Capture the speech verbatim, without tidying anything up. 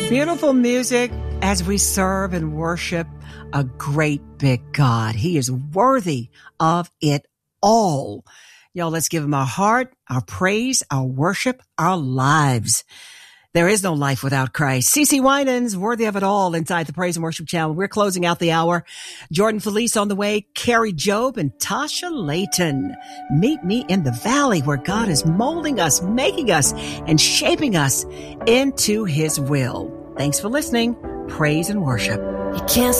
Beautiful music as we serve and worship a great big God. He is worthy of it all. Yo, let's give him our heart, our praise, our worship, our lives. There is no life without Christ. CeCe Winans, worthy of it all inside the Praise and Worship Channel. We're closing out the hour. Jordan Felice on the way, Carrie Job and Tasha Layton. Meet me in the valley where God is molding us, making us, and shaping us into his will. Thanks for listening. Praise and worship. You can't